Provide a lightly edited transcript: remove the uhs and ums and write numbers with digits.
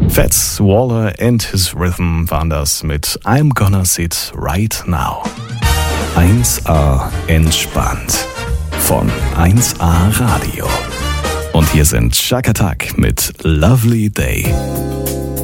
Fats Waller and his Rhythm waren das mit I'm Gonna Sit Right Now. 1A entspannt von 1A Radio. Und hier sind Chaka Tak mit Lovely Day.